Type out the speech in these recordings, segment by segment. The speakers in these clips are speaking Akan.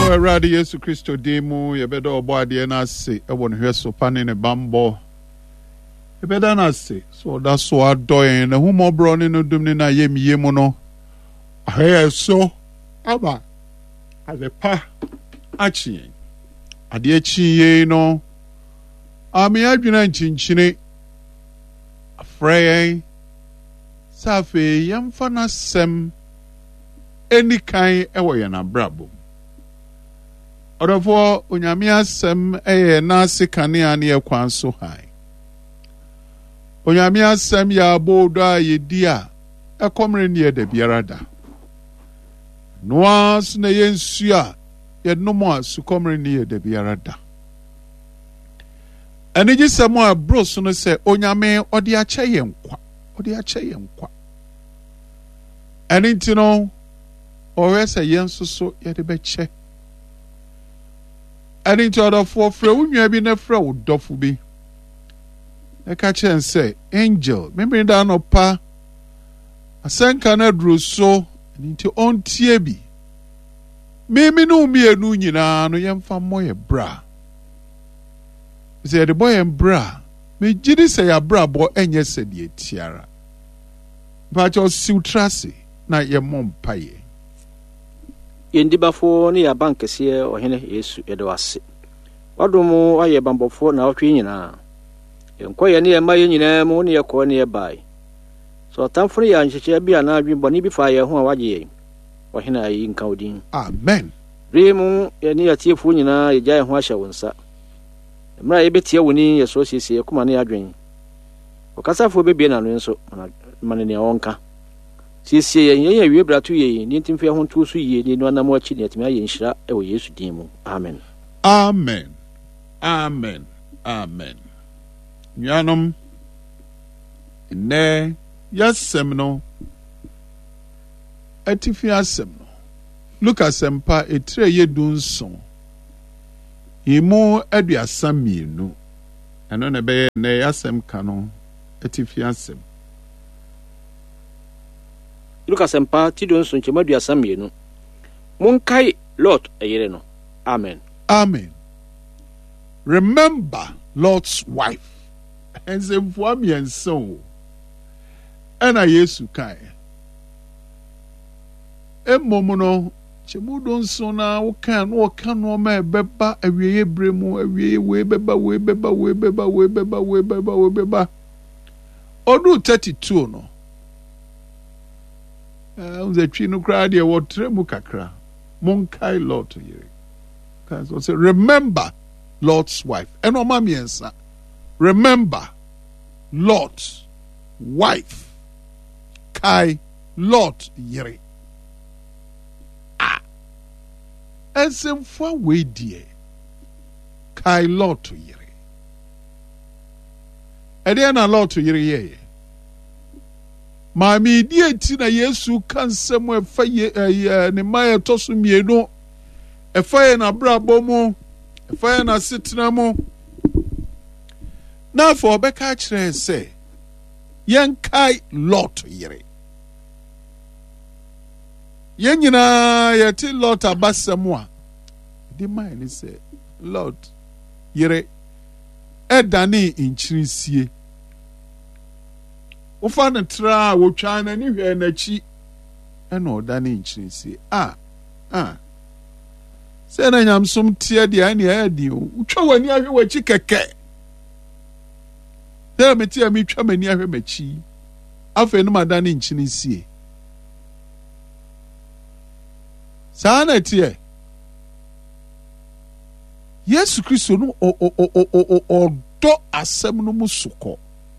Awurade Yesu Kristo demu yebeda obade na ase ewo ne hweso pane ne bambo yebeda na ase so da so adoyen na humobro ne no dum ne na yemiye mu no ahye so aba adepa achi ade achiye no ami adwena nchinchine afrey safe yamfa na sem enikan ewo ye na brabo Orofo onyame asem eye na sekane ane ekwan so hai. Onyame asem ya bodo ayedi a ekomre ne da biara da. Noas na yensu a yednomo a sukomre ne da biara da. Anigi samo a bros no se onyame ode ache yenkwa. Ode ache yenkwa. Aninti no owese yensoso yede beche. And into other for free, you have been a fraud, dofubi. A catcher and say, Angel, remember down no pa. A san cana drew so, and into on tiebi. Maybe no me a noonina, no young fam moye bra. Say the boy and bra. May Jiddy say a bra boy and yes said ye tiara. But your sutrasi, not your mom paye. Yendibafo ne ya bankese ohene Yesu edewase wadomo aye bambofo na otwe nyina enkoye ne ema nyina mu ne yakọ ne bai so tamfo ya ncheche bia na adwinbo ne bi fa ye ho a waje ohene ayi nka odin amen remu ye ne yatiefo nyina ye gya ho ahye wonsa mra ye betie woni ye so siesie kuma ne adwen okasafo bebie na no nso mane ne onka siesie ye wie bratu ye ni ntimfe ho nto so ye ni no anamo achi ne atimi aye nhira e wo Yesu din mu amen amen amen amen nyanom ne yasem no atifi asem no Luka sempa etre ye dunson imu aduasa mienu eno ne be ne yasem kano atifi asem Luka sempa tidon so nchema duasa mienu munkai Lot ayere no amen amen remember Lot's wife and say for me and so ena Yesu kai emomuno chemudon so na wo kan no ma beba awieye bremu awieye we beba odu 32 no the chino crowd here what tremu kakra monkai Lot yere so say remember Lot's wife and omamiensa remember Lot's wife kai Lot yere esemfo we die kai Lot yere ede na Lot yere ye Mami die ti na Yesu kansem efa ye ne maye toso mienu efa ye na brabo mu efa ye na sitena mu na for beka kire se yen kai Lot yere yen nyina ye ti Lot abasem a di mai ni se Lot yere edani inchirisie Ufa na tra wo twa na ni hwe na chi ena oda ne nchirisi se na nyamsom tie dia ne adi utwa wani ahwe wachi keke se me tie me twa mani ahwe machi afa no mada ne nchirisi sa na tie Yesu Kristo no odo asem no musuko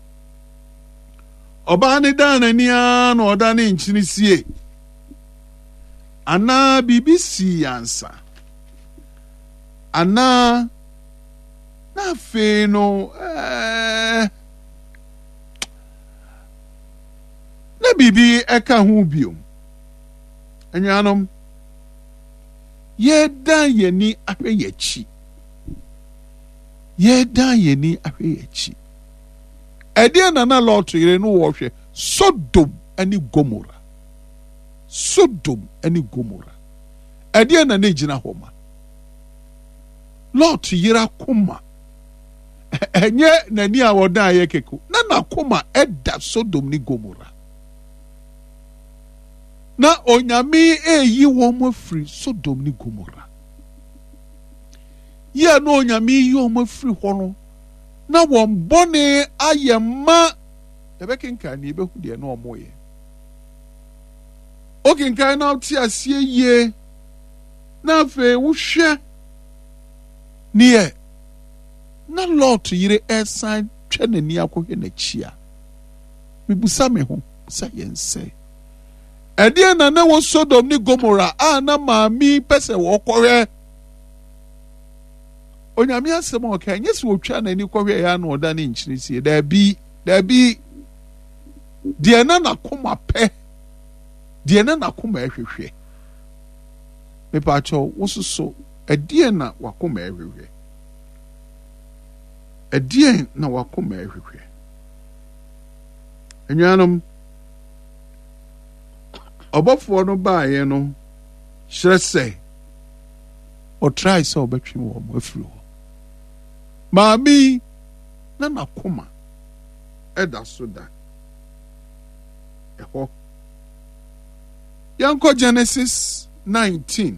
Oba ne dana ni na oda ne nchinisie ana BBC ansa ana na fe no na bibi eka ho biom anyanom ye dan ye ni ahwe yachi Ede na Lot yere no wo hwe Sodom ani Gomora Ede na ne gina homa Lot yira koma enye nani a wodan aye keko na koma eda Sodom ni Gomora na onyame eyi wo mo free Sodom ni Gomora ye no onyame yi wo mo free ho no na won bone ayema ebekinka ni ebehu de na omoye okinka na oti asie ye na fe wo hwe niye na Lot yire esan twa nani akohwe na chia mibusa me ho sa yense ede na wo Sodom ni Gomora na maami pese wo kohwe onyame asem o kan nyesi wo twa nani kohwe ya na oda ne nchirisie da bi de na koma pe de na koma ehwehwe me pa cho wo soso ede na wakoma ehwehwe ede na wakoma ehwehwe enyanum obofo no baaye no hyerese o try so betwe wo mo afiri ho maami na nakoma eda so da eho yanko Genesis 19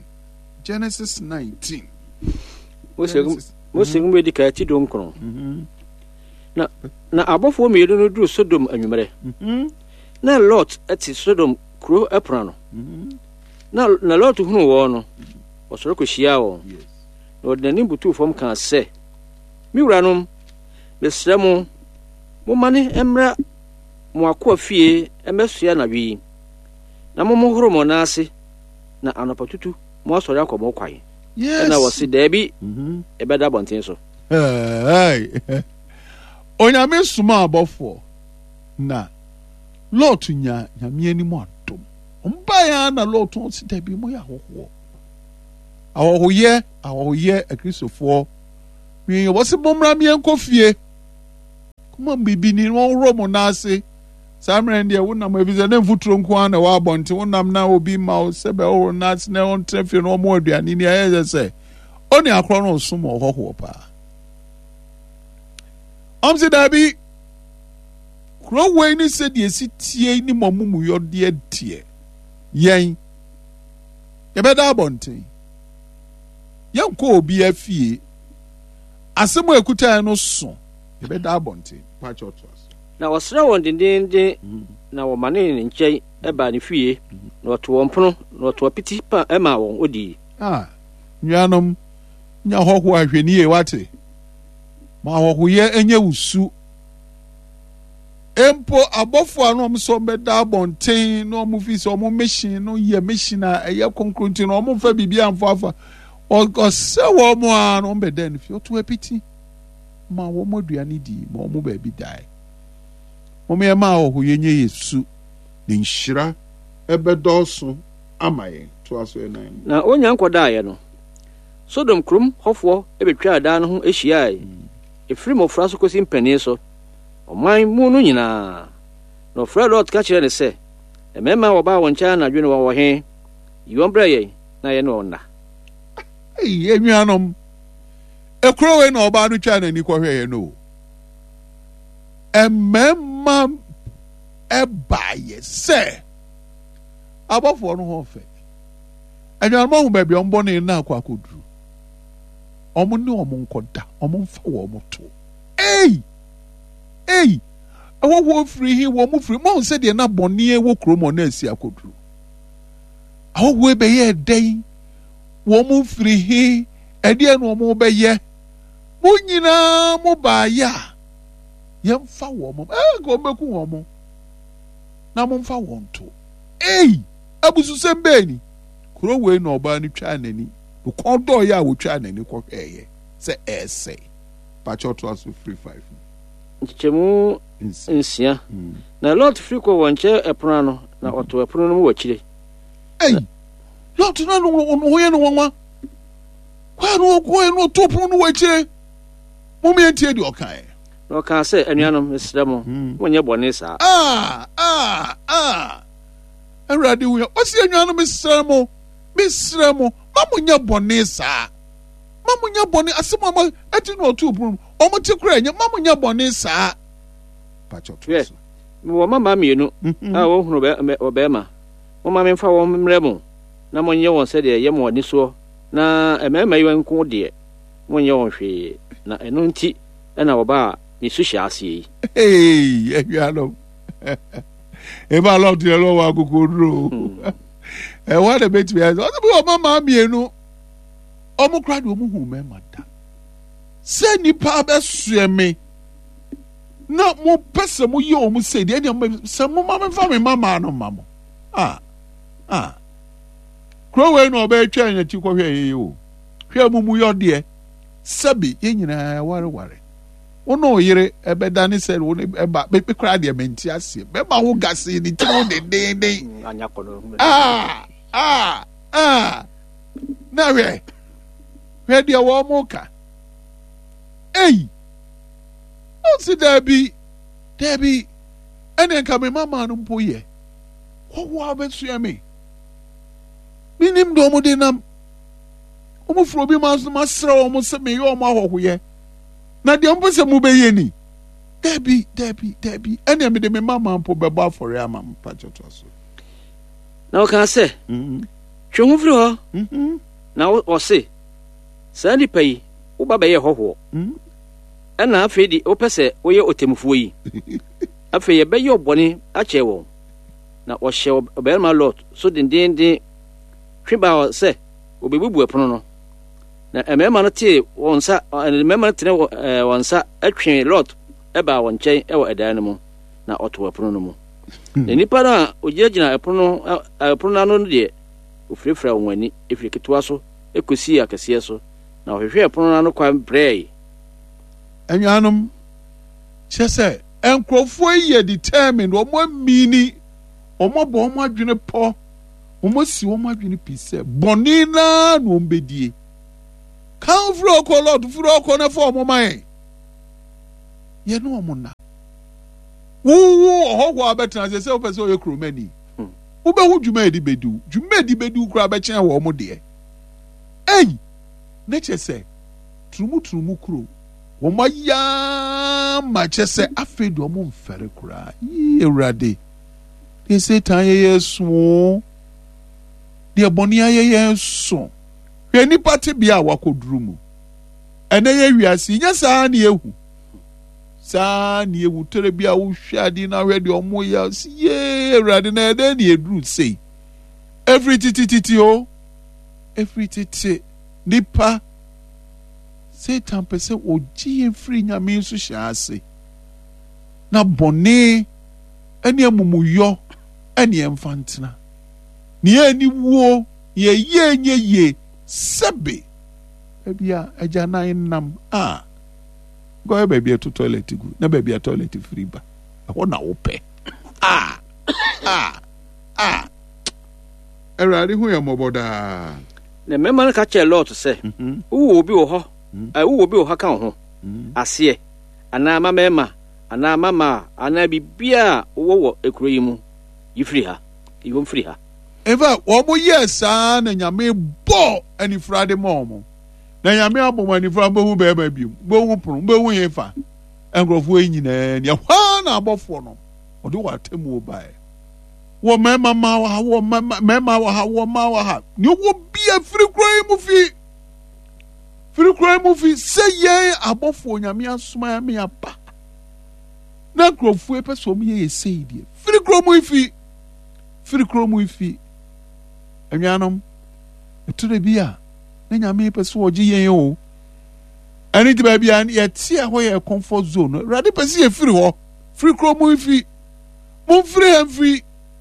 Mosegum wedi ka ti dom kron na abofo mienu no duru Sodom anwumere na Lot ati Sodom kuro eprano na Lot hunu wo no osoro ko hia wo na odani butu fom kan se mi wuranom besremo mo mane emra mo akwa fie emesua na wi na mo horo mo na ase na anopatutu mo asori akomo kwai na wasi debi ebeda bonten so onyame suma abofo na Lot nya nyame ani mo adom mba ya na Lot on si debi mo ya ahohoye akristofo mi wasi bomra mi enkofie kuma bibi ni won romo na ase samre ndi wonam ebize na mfuturo nko na wa bonte wonam na obi ma o sebe o na ne on trafie no mo aduani ni aye se oni akro no sumo hoho pa amse dabi kro we ni se die sitie ni momumu yode adie yen ye beda bonte yen ko obi afie asemo ekuta no so ye beda bonte pa chotos na wasra won dindinde na wo mane ne nkyai eba ne fie na oto wonpono na oto piti pa ema won odi nyanom nya hoho ahwenie wate ma hoho ye enye wusu empo abofo anom so beda bonten no mu fi so mo machine no ye machine a eye konkrunti no mo fa bibia amfafa o se wo mo anom beda ne fi oto piti ma wo mo duane di ma mo ba bi dai Ome ma ho yenye Yesu ni nhyira ebedoso amaye to aso enan na onya nkoda aye no Sodom krum hofo ebetwa ada no ho ehia efiri mo fraso kosi mpani so oman mu no nyina no fra Lot ka kire ne se emema wo ba won cha na dwene wo he yombra ye na ye no na enwanom ekro we na oba no twa na ni kohwe ye no emema ebaye se abofo no ho fe enwanom hu ba bi ombo ne na akwa koduru omo ni omo nkoda omo mfa wo mo to awo free hi wo mo free mo se de na bone wo kromo na asi akoduru awo be ye den wo mo free hi ede no mo be ye mo nyina mo ba ya yemfa wo mo go meku wo mo na mo mfa wo nto abusu sembe ni kuro we no oba ni twa nani ko do ya wo twa nani ko hweye se ese pa cho to aso free 5 nchemu nsia na Lot free ko wonche epono no na oto epono no wakire Lot na no ye no wonwa kwa no to pono no wakire mo me entie di okan no kan se anuanom esremo wonye bone sa Eradi wo o si anuanom esremo ma mo nya bone sa mamunya bɔne asɛm ama ati no ɔto brum ɔmo te kora nyɛ mamunya bɔne saa pachoto so wo mama mienu a wo hunu be ma wo mama mfa wo mrɛ mu na monye won sɛ de yɛ mo ni so na emema yi nko de monye won hwee na ɛno nti ɛna wo ba ni su hya ase yi ehwialo eba lot de lo wa kokoro wa de beti ya so bi wo mama mienu omo kra de omo hu mema da sɛ nipa abɛsoɛ me na mo pese mo ye omo se de sɛ mo mama fa me mama no mama krowe no be twa nya ti ko hwe ye o hwe mu yo de sabi ye nyina ware wono yire ebeda ne sɛ wo ne eba be kra de menti ase be ma wo gase ni ti wo de anya kono na hwe de wo mo ka o si Debbie ene nka me mama no mpo ye wo abesu me minim do mo de nam o mo fro bi ma sra o mo se me yo mo ahoho ye na de mpo se mo be ye ni Debbie ene me de me mama mpo be ba for ya mam pa choto so na o kan se hwe ho fri ho na o se sa ni pai wo ba be ye hoho ɛna afei di wopɛ sɛ woyɛ otemfuo yi afei yɛbɛyɛ ɔbɔne akyɛ wɔn na wɔhyɛ ɔbɛrima lot so dendenden hweba sɛ obebubu ɛpono no na mmarima no tee wɔn nsa mmarima no tene wɔn nsa atwe lot ɛbaa wɔn nkyɛn ɛwɔ ɛdan no mu na ɔto ɛpono no mu na nipa no a ogyinagyina ɛpono no ano no deɛ ofirifira wɔn ani efiri ketewa so ekosi akɛseɛ so na ɔhwehwɛ ɛpono no ano kwan brɛɛ enyanom kyese enkrofo yi determined omo amini omo bo omo adwene po omo si omo adwene pise boni na no ombedie kan fro ko lord fro ko na fo omo man ye no omo na wo ohwo abetena se o pese o ye kromani wo be hu dwuma edi bedu kura be chen wo omo de na kyese trumu kuro wọ́n yá ma kyẹ́ sẹ́ afẹ́ di ọmọ nfẹ̀rẹ̀ kura yíyẹ ewurade de Satan yẹ sùn de ẹbọni yẹ sùn hwẹ nípa ti bi a wakọduru mu ẹnẹ yẹ wiase nyẹ saa ni ehu tere bi a wohwẹ adi na hwẹ de ọmọ yẹ si yẹ ewurade na ẹdẹ ni eduru sei every titi nipa. Satan pese oji free nyame nso hyase na bone ene amumuyo ene emfantena ne ani wuo ye nye sebe bia agya nan nam go baby to toilet gu na baby toilet free ba ho na wo pe erari hu ya moboda na mema ka che lot se wo obi wo ho wo bi o ha kan ho ase ana mama ana mama ana bibia wo ekuro yi mu yifri ha iwo mfri ha eva wo mo yesa na nyame bo ani frade mo na nyame abo ani frade bo hu be ba bi bo hu pru bo hu yefa engrofo nyina ni hwa na abofo no ode wa temu obae wo mama wa wo mama wa ha ni wo bia fri kro yi mu fi Firikro mu fi seye abofo nyame asoma me aba na krofo epeso mu ye seidie firikro mu fi enyanom eture bia na nyame epeso oje yen o ani tiba bia ye tie ho ye comfort zone rade pesi ye firi ho firikro mu fi mu firi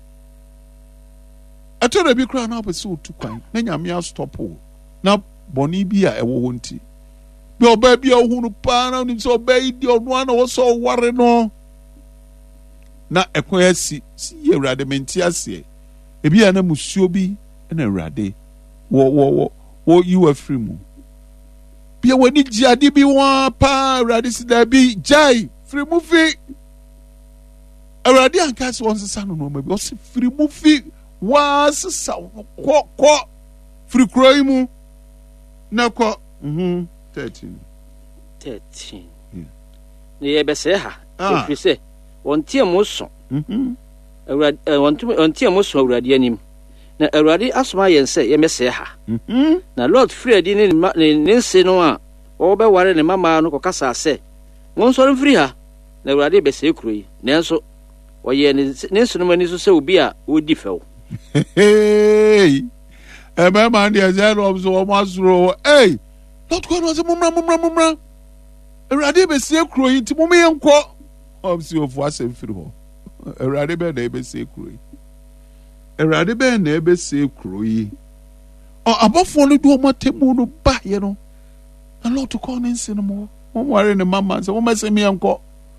eture bi kra na pesi otu kwan na nyame stop o na boni bi a ewo wonti bi oba bi ohunu pa na ni so oba idi onu ana wo so ware no na ekon si ye urade menti ase ebi ya na musuo bi na urade wo you afri mu bi e woni jiade bi wa pa urade si da bi jai free mu fi urade anka se won sesa no ma bi o se free mu fi wa sesa ko free kroi mu na ko 13. Na yɛbɛsɛe ha ɛfiri sɛ wɔnteɛ mo so wɔnteɛ mo so Awurade anim na Awurade asoma yɛn sɛ yɛmɛsɛe ha na Lot firi adi ne nse no a wɔbɛware ne mmamaa no kɔkasa sɛ monsɔre mfiri ha na Awurade bɛsɛe kuro yi nanso wɔyɛ ne nsonom ani so sɛ obi a wɔdi fɛw ɛmɛma deɛ sɛ no so wɔm asoro Lot kɔ no sɛ mommra Awurade bɛsɛe kuro yi nti mommyɛ nkɔ ɔmsi ofo asɛm firi hɔ Awurade bɛɛ na ɛbɛsɛe kuro yi Awurade bɛɛ na ɛbɛsɛe kuro yi abɔfoɔ no de wɔn atemu no baeɛ no na Lot kɔ ne nse no mu wɔmware ne mama sɛ wɔmɛsɛ miɛ nkɔ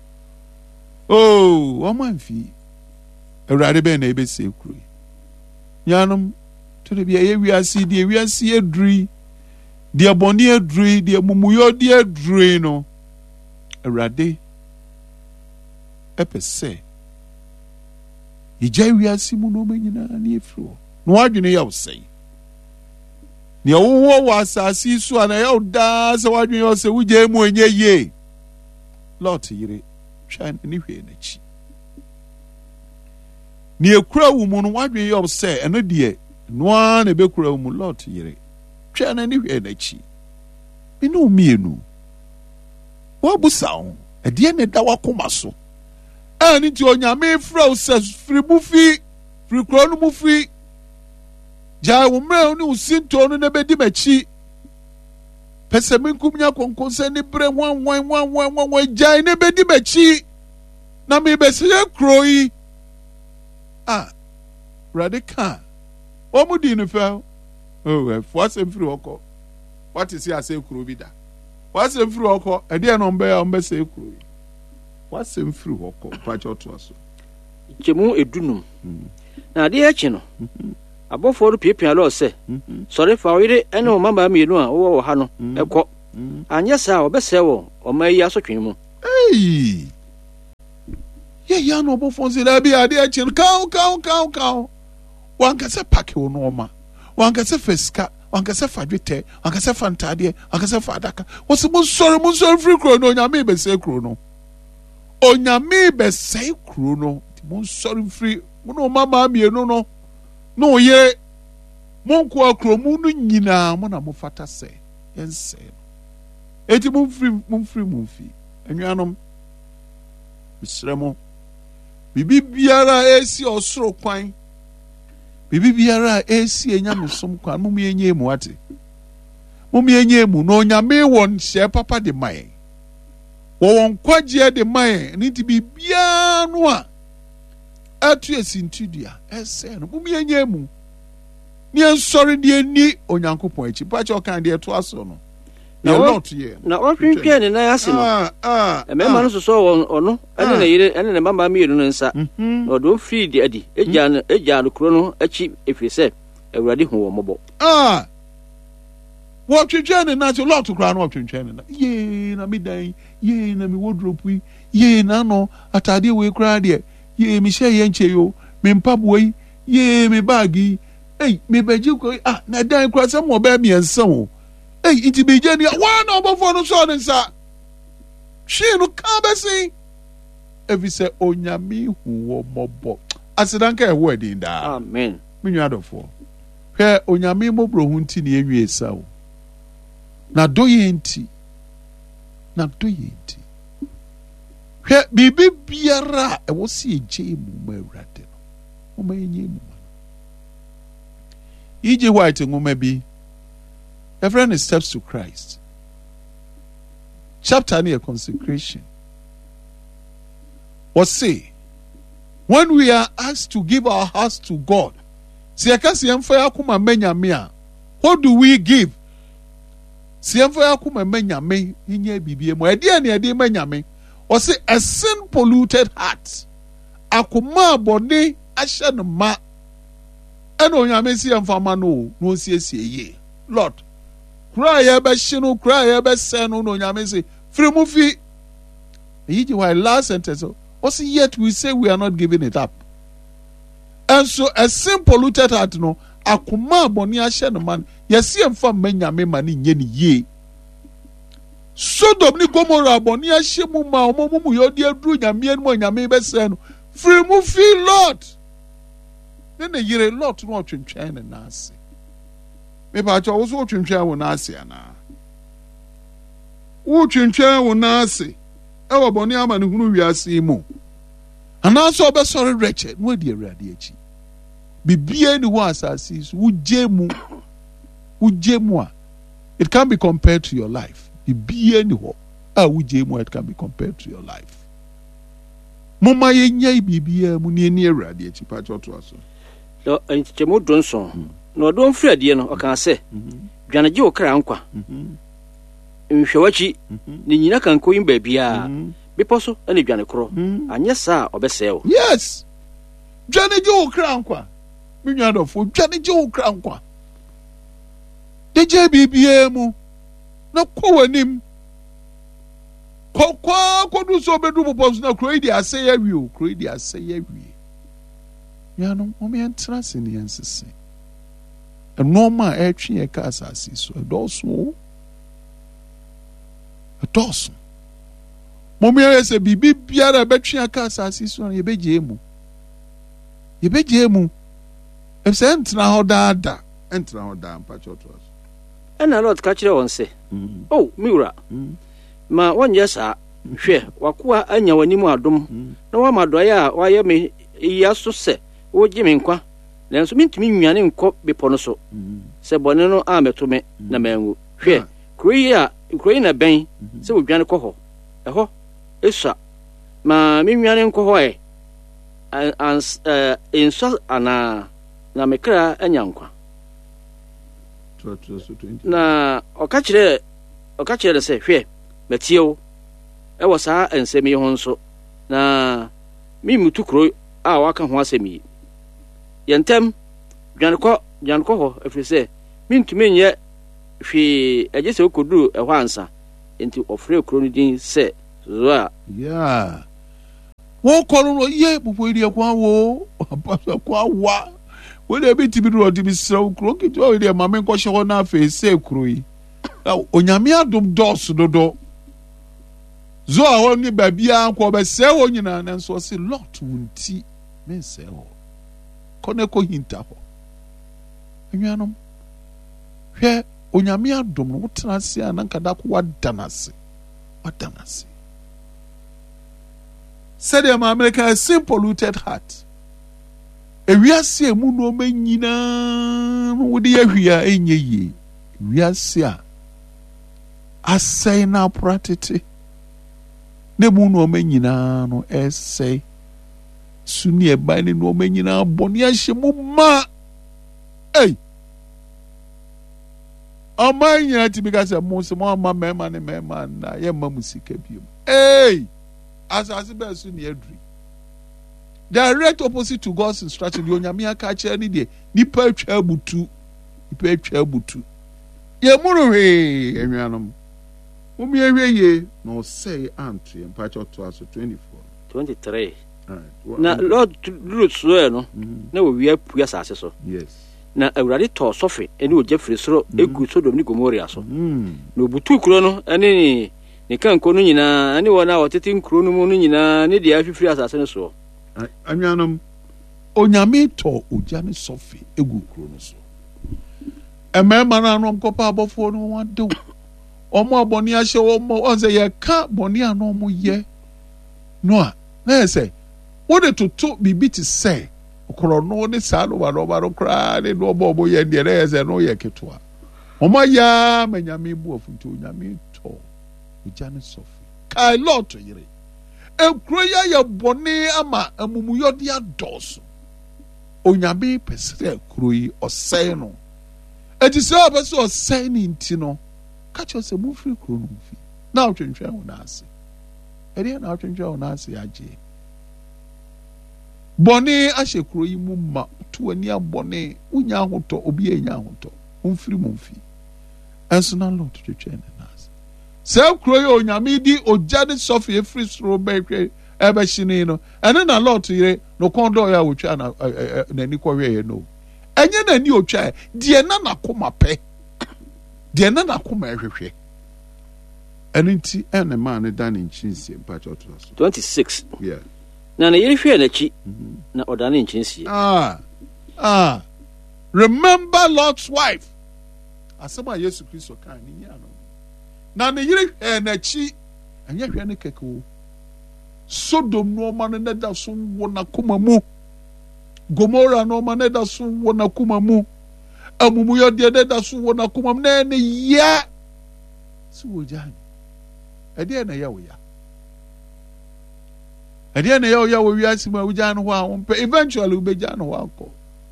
wɔma mfii Awurade bɛɛ na ɛbɛsɛe kuro yi nyanom to de bia yɛ wiase deɛ wiase aduri deɛ bɔne aduri deɛ mumuyɔde aduri no Awurade ɛpɛ sɛ yɛgya wiase mu nɔɔma nyinaa ne ɛfiri hɔ na wadwene yɛ wo sɛe nea wowɔ wɔ asase yi so a na ɛyɛ wo daa sɛ wadwene yɛ wo sɛ wogyae mu ɛnyɛ yie Lot yere hwɛ ne hwee n'akyi nea ɛkura wo mu no wadwene yɛ wo sɛ ɛno deɛ noa na ɛbɛkura wo mu Lot yere hwɛ ne hwee n'akyi mene wo mmienu woabusa ho ɛdeɛ ne da wakoma so ɛne nti onyame frɛ wo sɛ firi mu fi firi kuro no mu fi gyae wo mmerɛ ne wo sintoo no na bɛdi m'akyi pɛ sɛ menkum nya kɔnkɔn sɛ ne berɛ wanwan gyae ne bɛdi m'akyi na mebɛsɛyɛ kuro yi Awurade ka wɔn mu di ne fɛ ɛfo asɛm firi hɔ kɔ wate si asɛ kuro bi da wasɛm firi hɔ kɔ ɛdeɛ na ɔmbɛsɛ kuro yi wasɛm firi hɔ kɔ pakyɛ ɔtoa so gyemu edunum na adeɛ akyi no abɔfoɔ no piapia Lot sɛ sɔre fa wo yere ne wo mmabaa mmienu a wowɔ wɔ ha no ɛkɔ anyɛ saa wɔbɛsɛe wɔ ɔma yi asotwe mu yɛyɛ na ɔbɔfoɔ sɛ daa bi adeɛ akyi no kaw wanka sɛ pake wo nɔɔma wanka sɛ fa sika wanka sɛ fa dwetɛ wanka sɛ fa ntaadeɛ wanka sɛ fa adaka wɔ sɛ monsɔre firi kuro no onyame bɛsɛe kuro no onyame bɛsɛe kuro no nti monsɔre mfiri mo ne ɔmama mmienu no na ɔyɛ monko akuro mu no nyinaa mo na mofata sɛ yɛnsɛe no enti momfiri mu mfi anuanom mesrɛ mo biribi biara a ɛsi ɔsoro kwan biribi biara a ɛsi enyamesom kwan momyɛnyɛ mu ate momyɛnyɛ mu na onyame wɔ nhyɛ papa de ma yɛn wɔwɔ nkwagyeɛ de ma yɛn ne nti biribiara no a atu asintidua ɛsɛ no momyɛnyɛ mu ne yɛnsɔre deɛ ni onyankopɔn akyi pakyɛ ɔkan deɛ ɛtoa so no na ɔtwentwɛn ne nan ase no mmarima no sosɔ ɔno ɛne ne yere ɛne ne mmabaa mmienu no nsa na ɔde wɔn firi de adi egyaa no kuro no akyi ɛfiri sɛ Awurade hu wɔn mmɔbɔ wɔtwentwɛn ne nan ase Lot koraa no wɔtwentwɛn ne nan yee na me dan yee na me wardrobe yi yee na ano ataadeɛ wei koraa deɛ yee mehyɛ yɛ nkyɛ yo me mpaboa yi yee me baage yi me bɛgye kɔ na dan koraa sɛ mo ɔbɛɛ mmiɛnsa o nti bɛgya ni waa na ɔbɔfoɔ no sɔɔ ne nsa hwee no ka bɛsen ɛfiri sɛ onyame hu wɔ mmɔbɔ asedanka ɛwɔ adin daa amen me nua adɔfoɔ hwɛ onyame mmɔborɔ ho nti ne ɛnwie sa wo na dɔ yɛ nti hwɛ biribi biara a ɛwɔ sɛ yɛgye mu ma Awurade no woma yɛnyɛ mu ma no E.G. White nwoma bi a friend is Steps to Christ. Chapter near consecration. What say? When we are asked to give our hearts to God, what do we give? Or say a sin polluted heart. Akuma boni ashen ma. Eno nyame si amfama no sie ye. Lord, cry ebe shinu, cry ebe senu no nyame say free mu fi. Yi why last sentence. Also yet we say we are not giving it up. And so a sin polluted heart no akuma boni ashen man. Yesi amfa me nyame mani nye ni ye. Sodom ni Gomorrah boni ahye mu ma omo mu yodi aduru nyame mu nyame bese no free mu fi Lot ne ne yire Lot no twentwen ne nase me ba cho wo so twentwen wo nase ana wo twentwen wo nase e wo boni ama ne hunu wiase mu ana so obesore reche no di awurade achi bibie ni wo asase so wo jemu a it can be compared to your life. Bibie ni ho a wo jemu it can be compared to your life. Mama ye nyai bibie mu ne ni awurade achi pa cho to aso. Do enchemo donson no don frade no o kan se dwaneje o kra nkwa nhwewachi ni nyina kan koyin ba bia biposo ene dwane kro anye sa obeseo. Yes, dwaneje o kra nkwa minwadofo dwaneje o kra nkwa deje bibie mu na kowanim kokwa kodu so bedu poposo na kro idi ase ya wi o kro idi ase ya wi yano omi entrance ni ensese a normal etwi e ka asase so edoso momi ese bibi biara betwi aka asase so ye beje mu ese entra ho daada mpa chotos ena Lot ka kire won se oh miura ma wonye sa hwe wakoa anya wani mu adom na wa madoye a wa ye me yaso se wo gimi nkwa nanso mintimi nwane nkọ bepo no so se bone no ameto me na manwu hwe kroyi na ben se wo dwane kọ ho eho esua ma mi nwane nkọ ho inso ana na mekra anya nkwa na okachire se hwe metiewo ewo saa ensemi ho nso na mi mutu kro a waka ho asemi yentem dwanko ho afise mintumi nye hwe agese okodu ehwo ansa enti ofre kro no din se zoa yeah wo koro no ye bupo iri kwa wo apasa kwa wa wo de bi tibi ro tibi sra kro kiti o iri mame nko hye ho na afa se kro yi onyame adom dos dodo zo a ho ni babia nko be se wo nyina na nso se Lot wunti men se ho kone ko hinta ho enyanom hwe onyame adom no wotena se ananka da ko wadanase said in America a simple polluted heart we are see mu no manyina wo de ahwia enye yi we are see asai na pratete ne mu no manyina no essay suni e ba ni no manyina boni ahye mu ma amanya ti because mo se mo ama mema ne mema na ye ma musika biem asase be so ne adri direct opposite to God's instruction onyame aka kire ni de nipa atwa abutu ye muru he enwanom mo mi ehwe ye no say ant ye mpacho to aso 23 na Lord root so no na wo wi apu asase so yes na awurade to sofe ene oje firi soro egu Sodom ni Gomorrah so na obutu kuro no ene ni kanko no nyina ane wona wotete nkuro no mu no nyina ne dia afifiri asase no so anwanom onyame to oja ne sofe egu kuro no so emema na anom kopa abofo no wade omo aboni ahye wo mo onse ye ka boni ano mo ye no a na say wo de to bibi ti say okoro no ne sa no ba no kra ne no bo ye de na say no ye ketwa omo ya manyame bu ofunti onyame to oja ne sofe kai Lot yire ekro ya boni ama amumuyo de adoso onyame pesere ekro yi osai no eti se obeso osai ni ntino kacho se mu free kro no fi na otwentwe ho na ase eri na otwentwe ho na ase age boni ahye kro yi mu ma to ani abone unya hoto obi enya hoto umfiri mu mfi enso na Lot twetwe na ase se kro yi onyame di ojade sofi free sro bekwe ebe shini no ene na Lot yire no kondo ya wotwa na ni kwwe ye no enye na ni otwa die na nakoma pe die na nakoma ehwehwe Anything and man done in Chinsi, patch or 26. Yeah. Now, you hear the cheat, not or done in Chinsi. Remember Lot's wife. As somebody used to Christ or kind in Yano. Now, the year and a cheat, and yet, you're a Sodom no man and that soon won a kumamu. Gomorrah no man that soon won a kumamu. Amumuya the other that soon won a kumam. Then, yeah. So, Jan. At the end of your year. At the end of your year, we ask him, Jan, wow, eventually, we be Jan Walko.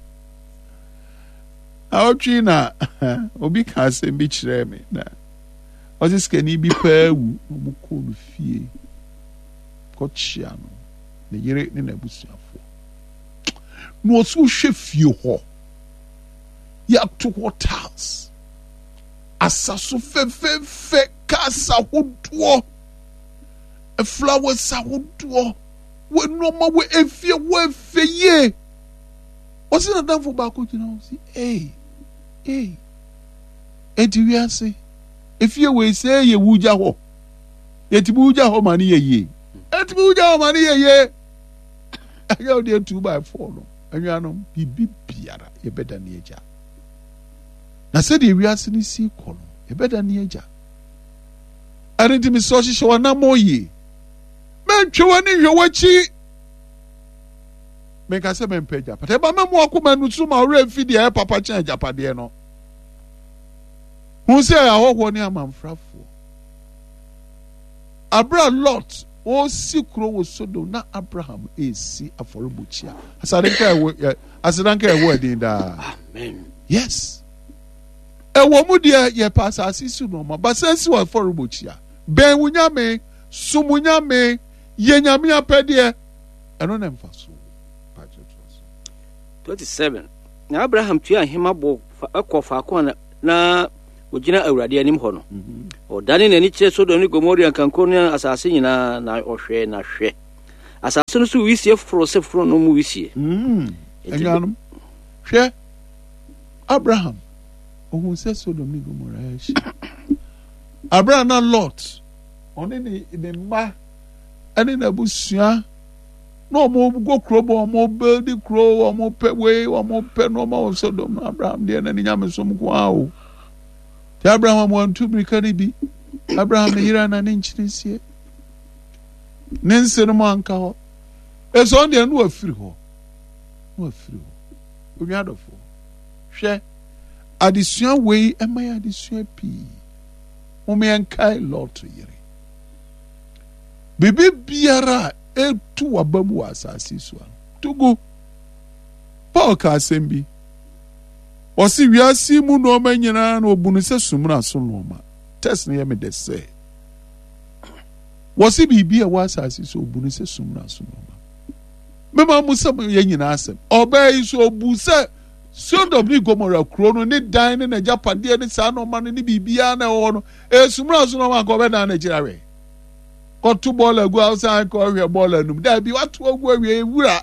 Our China, Obi Cass and Beach Remy. Was this can he be pair who could fear? Cochiano, the year in a bush. No, so chef you ho. Yak to hotels. Asasu fe casa woodwo. A flower sawoodwo. We no more we if you were fe ye. What's it done for Baku? You know, see, hey. And do you say, if you will say ye wuja ho, yet wuja ho money ye. Et wuja money ye. I go there 2x4. And you know, be biara, ye better neja. Na said the reason is equal, ye better neja. I didn't miss social show na more ye. Men chewani your watchy. Make a seven page. But if I'm a woman who suma real video, papa change up at the end. Who say I hope one am frafu. Abraham Lot, oh, Sikro was so do not Abraham is see a for Buchia. As I don't care a word in that. Amen. Yes. A woman dear, ye pass as is no more, but since you are for Buchia. Ben Wunyame, Sumunyame, Yenyamia pedia, and on them for so. 27. Now Abraham tua him abo fa na ogina awurade anim ho no. O dane nani kire so do ni Gomorrah kanko no asase nyina na ohwe na hwe. Asase no so wisie foro no mu wisie. Enyanum. Hwe Abraham ohun se Sodom ni Gomorrah shi. Abraham na Lot. Oni ni ma ani na busua. No more go crop or more building crow or more pet way or more pet no more Sodom Abraham dear and Yamsum wow. The Abraham want to be be Abraham the Iran and inch this year. Nancy the Manka. It's on the no free ho. No free. We had a four. Share addition way and my addition P. Ome and Kai Lord to Yeri. Baby Biara. Etu wabamu asasi swa tugu Paul ka asembi osi wiasi mu no manyina na obunu se sumuna so no ma test na yeme de se wosi bibi e wasasi so obunu se sumuna so no ma mema musam ye nyina asem obai so obu se Sodom ni Gomorrah krono ni dan ni na japade ni sa no ma ni bibia na wo no sumuna so no ma ko be na Nigeria we got two ball go outside, call your ball and there be what to go away.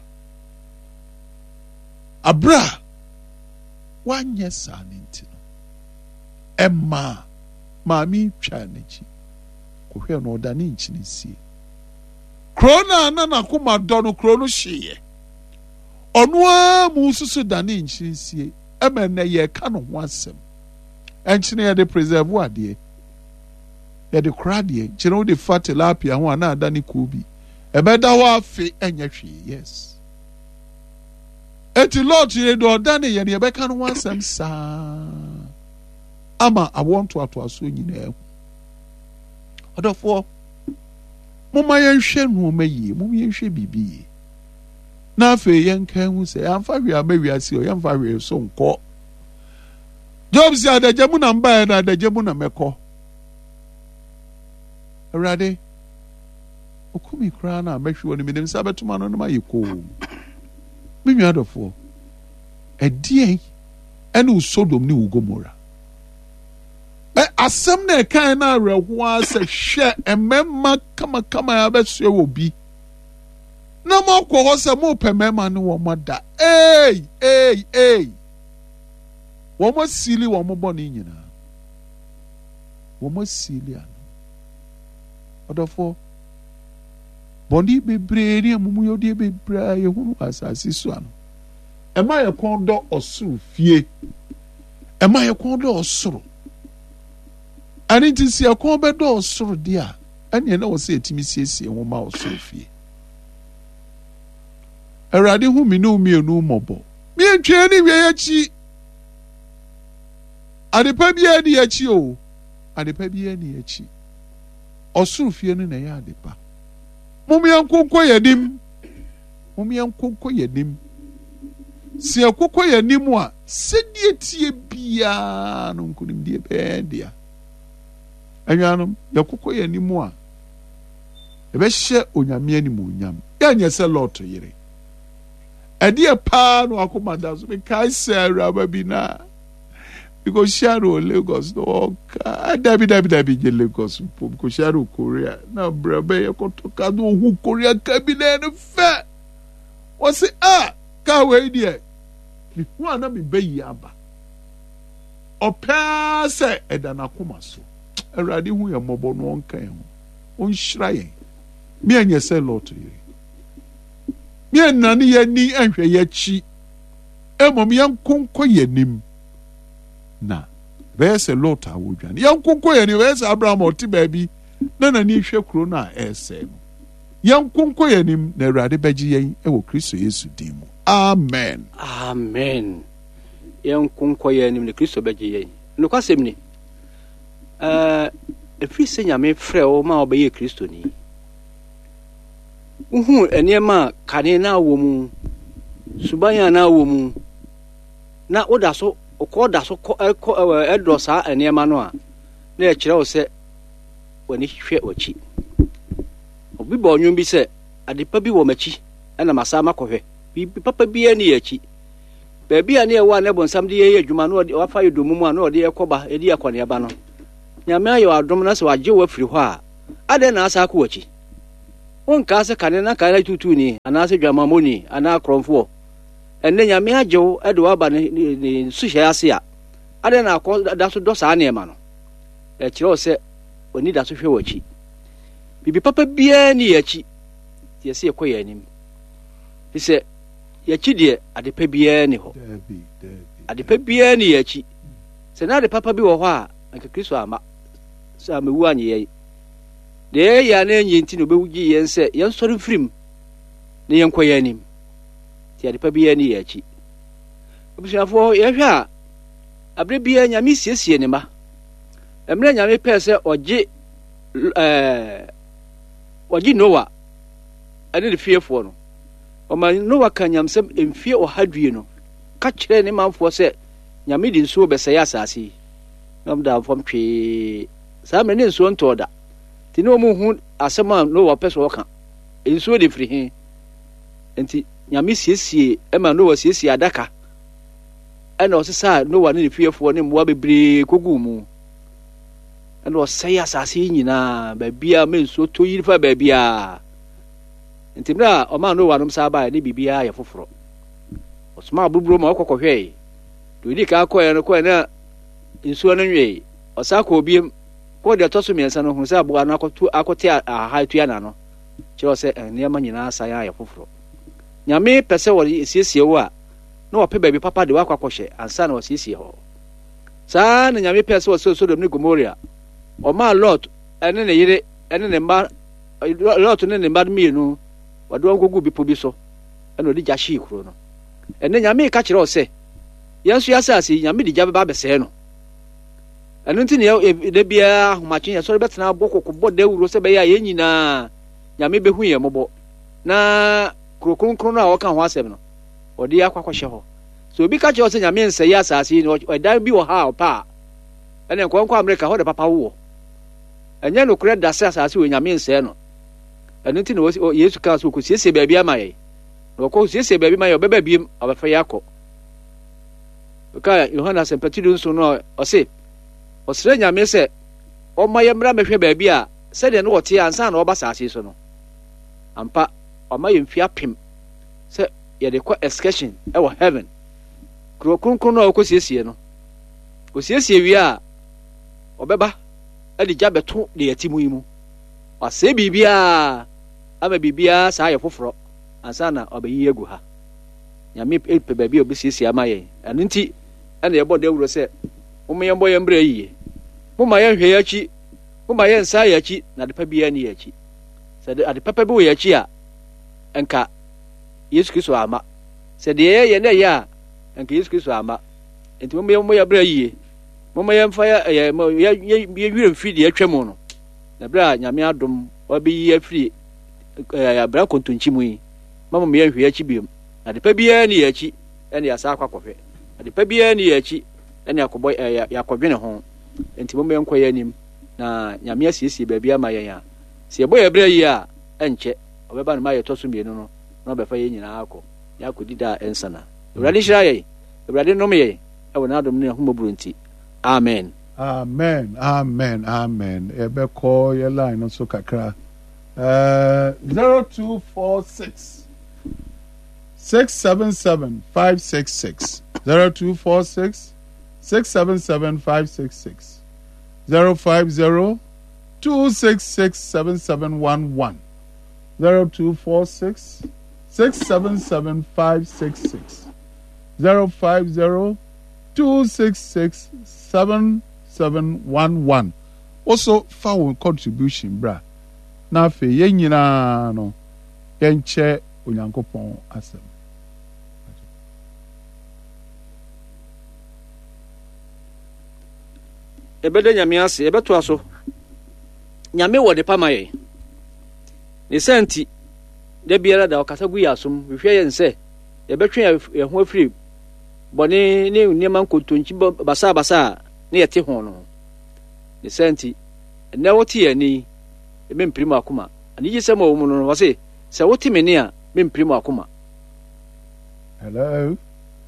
Abra 1 year son into Emma, Mammy Chanichi, who hear no than inch in sea. Crona Nana Kuma Dono Crono she. On one Musu than inch in sea, Emma ye canon once him. And she near the preserve what dear. Ya de krade chiro de fatilapia ho na adani kubi ebeda wa afi enyahwe yes eti lord ye do odane ye ne ebeka no wansem sa ama I want to aso nyina odofo moma yenhwe no mayi moma yenhwe bibi na afi yenka hu se amfa wi amawiase o yemfa wi so nko Job si adagemu na mba na adagemu na meko Rade okumi kra na mehwe woni menim sabetuma no ma yeko me nwadofo edien ene Sodom ni Gomorrah asem na kan na reho ase hwe emema kama ya beso obi na mokwo ho se mo pemema ne wo moda wo mo sili wo mo boni nyina wo mo sili Odofo bɔnne bebree ne amumuyɔdeɛ bebree yɛhunu asase so ano ɛma yɛ kɔn dɔ ɔsoro fie ɛma yɛ kɔn dɔ ɔsoro ɛne nti si yɛ kɔn bɛdɔ ɔsoro deɛ a ɛneɛ na wɔ sɛ yɛtumi siesie ho ma ɔsoro fie Awurade hu me ne mmienu mmɔbɔ mientwea ne wie akyi adepa biara ne akyi o adepa biara ne akyi ɔsoro fie no na ɛyɛ adepa Mumyankonko yanim. Mumyankonko yanim. Si akoko yanim a sedie tie bia no nkunim die bendia. Anyanum yakoko yanim a ebehye onyame anim onyam. Ya nyese lot yire. Ade pa no akomanda so be kai say raba bi na. Because Sharo Lagos no Dabi je Lagos because Sharo Korea na brabe yakotoka do hu Korea cabinet no fa o say ka we die ni hu ana me bayi aba o pa say eda na koma so Awurade hu ye mobo no onkan ho on hira yen me anya say lot ye me anane ye ni ahwe ye chi emom yan konko yanim na bɛyɛ lot a wodwane yɛnkonko yɛ ne bɛyɛ sɛ Abraham ɔte baabi na n'ani hwɛ kuro no a ɛsɛ no yɛnkonko yɛ nim na Awurade bɛgye yɛn ɛwɔ Kristo Yesu din mu amen yɛnkonko yɛ nim na Kristo bɛgye yɛn nokwasɛm ni ɛfiri sɛ Nyame frɛ wo ma wobɛyɛ Kristo ni wohu nneɛma kane na wɔ mu suban na wɔ mu na woda so okoda so edro saa enema no a na e kire wo se wani hwe ochi obi ba onwum bi se adepa bi wo machi na masa makohwe bi papa bi ani yachi ba bi ani e wa na bonsam de ye adwuma no wa fa yedomu mu a na ode ekoba edi akwane ba no Nyame ayo adom na se wagye wo afiri hɔ a ade na asa akɔ ochi wonka se kane na kane tutu ni ana se dwamamoni ana kromfo enne Nyame agyew ede waba ne suhye ase a ade na akɔ da so dɔ saa neema no e kire wo se oni da so hwe wachi bibi papa bia ni yachi tie se ekɔ yanim se yachi de ade pa bia ni hɔ ade pa bia ni yachi se na ade papa bi wɔ hɔ a anka Kristo ama sa mewu anye yɛ de ya na enyi nti no bewugi yɛn se yɛn sɔre firim ne yɛn kɔ yanim ade pa bia ni yachi obusuafo yɛhwɛ a abre bia Nyame siesie ne ma emre Nyame pɛ sɛ ɔgye Noah ane ne fiefo no ɔma Noah ka nyamsɛm emfie ɔhadwie no ka kyerɛ ne manfoɔ sɛ Nyame di nsuo bɛsɛe asase nam da fam twee saa mene nsuo ntɔda ti ne ɔmo hu asɛm a Noah pɛ sɛ ɔka nsuo de firi he enti Nyame siesie ema Noah siesie adaka ɛna ɔsesa Noah ne ne fiefo ne mmoa bebree kogu mu ɛna ɔsɛe asase nyinaa baabia mensuo to yiri fa baabia enti mra ɔma Noah nom saa baa ne bibia yɛ foforo ɔsoma abuburo ma ɔkɔkɔhwɛ do di ka akɔɛ no kɔɛ na nsuo no nwe ɔsa kɔ obiem kɔ de tɔso miɛnsa no hu sɛ aboa no akɔte aha tuya na no kyerɛ sɛ nneɛma nyinaa sa yɛ foforo Nyame pɛ sɛ wɔ siesie wo a na wɔpɛ baabi papa de wakɔkɔhyɛ ansa na wɔsiesie hɔ saa na Nyame pɛ sɛ wɔ Sodom ne Gomora ɔma Lot ɛne ne yere ɛne ne mba Lot ne ne mba mienu wɔde wɔn kogu bipo bi so ɛna ɔde gya hye kuro no ɛne Nyame ka kyerɛ sɛ yɛn so yɛasase Nyame de gya bɛba bɛsɛe no ɛno nti ne de bia ahomakye yɛ sɔre bɛtena bɔ kokobɔ da wuro sɛ bɛyɛ a yɛn nyinaa Nyame bɛhu yɛn mmɔbɔ na kuro kronkron a wɔka ho asɛm no ɔde akɔkɔhyɛ hɔ so obi ka kyerɛ sɛ Nyame nsɛe asase no ɔdan bi wɔ ha a ɔpa a ɛne nkɔnkɔ Amerika hɔ de papa wɔ ɛnyɛ no korɛ da sɛ asase wɔ Nyame nsɛe no ɛno nti na Yesu ka so kɔsiesie baabi ama yɛ na wɔkɔ siesie baabi ma yɛ ɔbɛba biem ɔbɛfa yɛ akɔ ka Yohana sempatidu nso no ɔse ɔsrɛ Nyame sɛ ɔma yɛ mmra mɛhwɛ baabi a sɛdeɛ no wɔte ansa na ɔba asase so no ampa ɔma yɛ mfia pem sɛ yɛde kɔ excursion ɛwɔ heaven kuro kronkron no a ɔkɔ siesie no ɔsiesie wie a ɔbɛba ɛde gya bɛto de yɛti mu yi mu ɔsɛ biribiara ama biribiara saa yɛ foforɔ ansa na ɔbɛyi agu ha nyame pɛ baabi a ɔbɛsiesie ama yɛn ɛno nti ɛna yɛbɔ dawuro sɛ moma yɛmbɔ yɛn mmerɛ yie moma yɛnhwɛ yɛ akyi moma yɛnsa yɛ akyi na adepa biara ne yɛ akyi sɛ ade papa bi wɔ yɛ akyi a ɛnka yesu kristo ama sɛ deɛ yɛyɛ na ɛyɛ a ɛnka yesu kristo ama nti moma yɛmbɔ yɛ mmerɛ yie moma yɛmfa yɛwerɛ mfiri deɛ atwa mu no na berɛ a nyame adom ɔbɛyi afiri abra nkontonkyi mu yi mama me yɛnhwɛ akyi biom adepa biara ne yɛ akyi ɛne yɛasa akɔhwɛ adepa biara ne yɛ akyi ɛne yɛakɔdwene ho nti moma yɛnkɔ yɛ anim na nyame asiesie baabi ama yɛn a sɛ yɛbɔ yɛ berɛ yi a ɛnkyɛ ɔbɛba no ma yɛtɔ so mmienu no na ɔbɛfa yɛn nyinaa akɔ yɛakɔdi da a ɛnsana awurade hyira yɛn awurade nom yɛn ɛwɔ n'adom ne ahomɔborɔ nti amen amen amen amen ɛbɛkɔ yɛ line no so kakra 0246 677 566 0246 677 566 050 266 7711 0246 677 566 050 266 7711 also found contribution bra na afei yɛn nyinaa no yɛnkyɛ onyankopɔn asɛm ɛbɛda nyame ase ɛbɛtoa so nyame wɔ de pama yɛn ne sɛ nti da biara da ɔkasa gu yɛ asom hwehwɛ yɛn sɛ yɛbɛtwe yɛn ho afiri bɔne ne nneɛma nkontonkyi basabasa a ne yɛte ho no ne sɛ nti ɛnɛ wote yɛn ani mempiri mu akoma anigye sɛ ma wɔ mu no wɔ se sɛ wote me ni a mempiri mu akoma. Hello.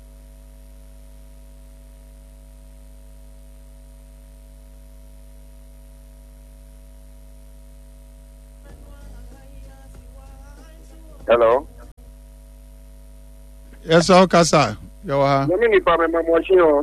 Hello. Yes, Okasa. Yo ha. Let me pa me mamochi o.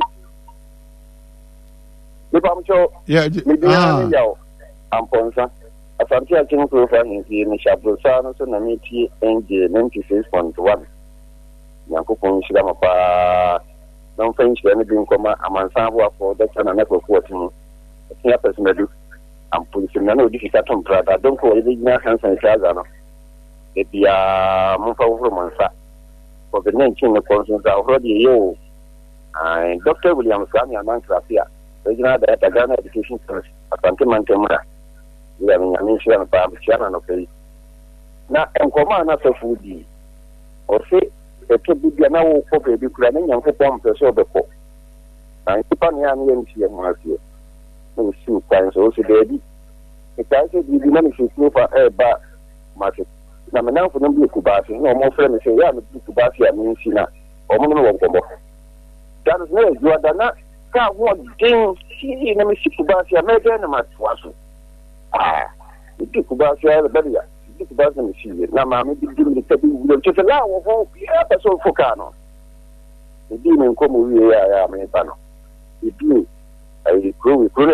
Me pa mcho. Yeah. Me dia me yawo. Amponsa. Asante akin profile ni me shabrosa no so na me ti NJ 96.1. Yankopon shida mapa. Don fench be ne bi nkoma amansa bo afọ doctor na network otu. Tia person do. Amponsa na no difficult to brother. Don ko e bi na hansan chaza no. Ebia mfa wofro mansa. COVID-19 no concerns already you. And Dr. William Sami Amankrafia, Regional Director Ghana Education Service, Asante Mantemura. We have an insurance farm, China, okay. Now, and command us of food. Or say, a to be now for baby planning and for pump the sober pop. And Japan Yan Yen Marcia. No soup, and so baby. If I said you didn't see for air bar market. Na me nanfo no bi kubasi no mo frɛ me sɛ ya me kubasi a me nsi na ɔmo no wɔ nkɔmɔ dan no e jua dana ka ho den si na me si kubasi a me de na ma toa so di kubasi a bɛde ya di kubasi na me si na ma me di me tabi wulo tse la wo ho ya ba so foka no di me nkɔmɔ wie ya me ba no di ai kuro